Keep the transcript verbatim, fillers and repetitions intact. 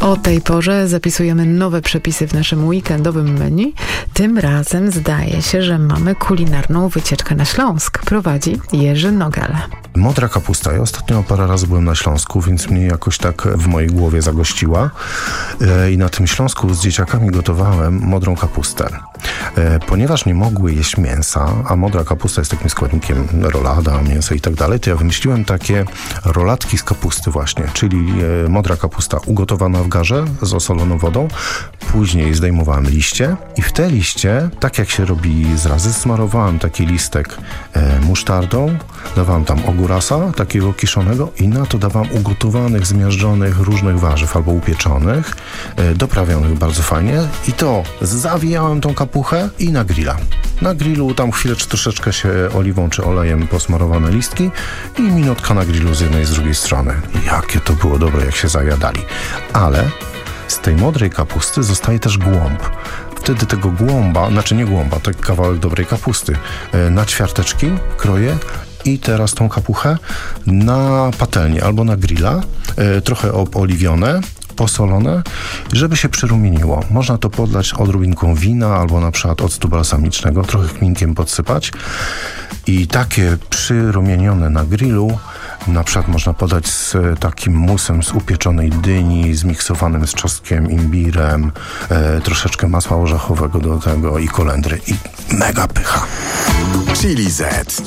O tej porze zapisujemy nowe przepisy w naszym weekendowym menu. Tym razem zdaje się, że mamy kulinarną wycieczkę na Śląsk. Prowadzi Jerzy Nogel. Modra kapusta. Ja ostatnio parę razy byłem na Śląsku, więc mnie jakoś tak w mojej głowie zagościła. I na tym Śląsku z dzieciakami gotowałem modrą kapustę. Ponieważ nie mogły jeść mięsa, a modra kapusta jest takim składnikiem rolada, mięsa i tak dalej, to ja wymyśliłem takie rolatki z kapusty właśnie, czyli modra kapusta ugotowana w garze z osoloną wodą. Później zdejmowałem liście i w te liście, tak jak się robi z razy, smarowałem taki listek e, musztardą, dawałem tam ogórasa, takiego kiszonego i na to dawałem ugotowanych, zmiażdżonych różnych warzyw albo upieczonych, e, doprawionych bardzo fajnie i to zawijałem tą kapuchę i na grilla. Na grillu tam chwilę czy troszeczkę się oliwą czy olejem posmarowane listki i minutka na grillu z jednej i z drugiej strony. Jakie to było dobre, jak się zajadali. Ale z tej modrej kapusty zostaje też głąb. Wtedy tego głąba, znaczy nie głąba, to kawałek dobrej kapusty, na ćwiarteczki kroję i teraz tą kapuchę na patelnię albo na grilla, trochę oboliwione, posolone, żeby się przyrumieniło. Można to podlać odrobinką wina albo na przykład octu balsamicznego, trochę kminkiem podsypać i takie przyrumienione na grillu na przykład można podać z takim musem z upieczonej dyni, zmiksowanym z czosnkiem, imbirem, e, troszeczkę masła orzechowego do tego i kolendry. I mega pycha. Chili Z.